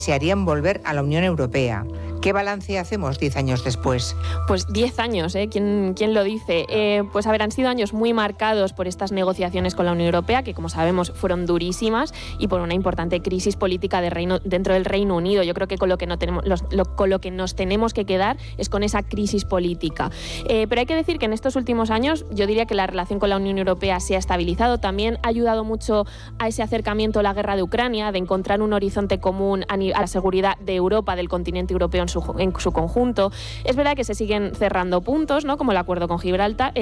se harían volver a la Unión Europea. ¿Qué balance hacemos 10 años después? Pues 10 años, ¿eh? ¿Quién lo dice? Pues a ver, han sido años muy marcados por estas negociaciones con la Unión Europea, que como sabemos fueron durísimas, y por una importante crisis política dentro del Reino Unido. Yo creo que con lo que nos tenemos que quedar es con esa crisis política. Pero hay que decir que en estos últimos años yo diría que la relación con la Unión Europea se ha estabilizado. También ha ayudado mucho a ese acercamiento la guerra de Ucrania, de encontrar un horizonte común a la seguridad de Europa, del continente europeo en su conjunto. Es verdad que se siguen cerrando puntos, ¿no? Como el acuerdo con Gibraltar,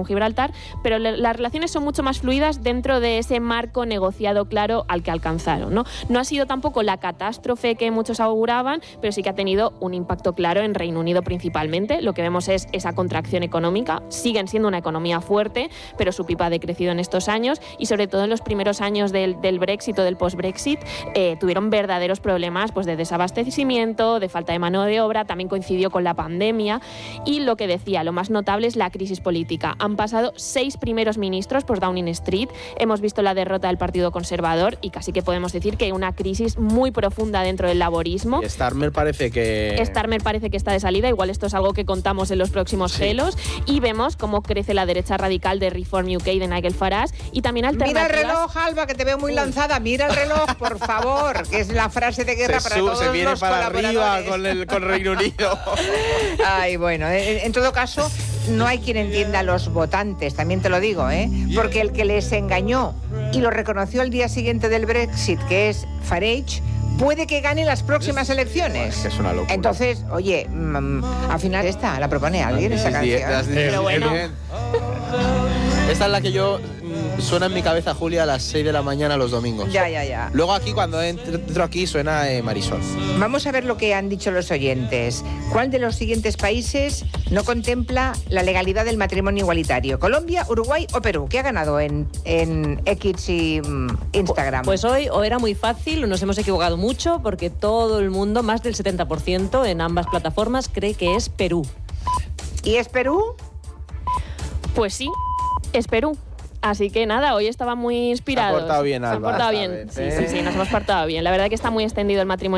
pero las relaciones son mucho más fluidas dentro de ese marco negociado claro al que alcanzaron, ¿no? No ha sido tampoco la catástrofe que muchos auguraban, pero sí que ha tenido un impacto claro en Reino Unido principalmente. Lo que vemos es esa contracción económica. Siguen siendo una economía fuerte, pero su PIB ha decrecido en estos años, y sobre todo en los primeros años del Brexit o del post-Brexit tuvieron verdaderos problemas, pues, de desabastecimiento, de falta de mano de obra. También coincidió con la pandemia, y lo que decía, lo más notable es la crisis política. Han pasado 6 primeros ministros por Downing Street, hemos visto la derrota del Partido Conservador, y casi que podemos decir que hay una crisis muy profunda dentro del laborismo. Y Starmer parece que está de salida, igual esto es algo que contamos en los próximos Gelos, y vemos cómo crece la derecha radical de Reform UK de Nigel Farage, y también alternativas. Mira el reloj, Alba, que te veo muy lanzada. Mira el reloj, por favor, que es la frase de guerra para todos se viene los para arriba colaboradores. con Reino Unido. Ay, bueno, en todo caso, no hay quien entienda a los votantes, también te lo digo, porque el que les engañó y lo reconoció al día siguiente del Brexit, que es Farage, puede que gane las próximas elecciones. Es una locura. Entonces, oye, al final la propone alguien, esa canción. Pero bueno. Esta es la que yo suena en mi cabeza, Julia, a las 6 de la mañana los domingos. Ya. Luego aquí, cuando entro aquí, suena Marisol. Vamos a ver lo que han dicho los oyentes. ¿Cuál de los siguientes países no contempla la legalidad del matrimonio igualitario? ¿Colombia, Uruguay o Perú? ¿Qué ha ganado en X y Instagram? Pues hoy o era muy fácil o nos hemos equivocado mucho, porque todo el mundo, más del 70% en ambas plataformas, cree que es Perú. ¿Y es Perú? Pues sí, es Perú. Así que nada, hoy estaba muy inspirados. Se ha portado bien, Alba. Se ha portado bien. Sí, nos hemos portado bien. La verdad que está muy extendido el matrimonio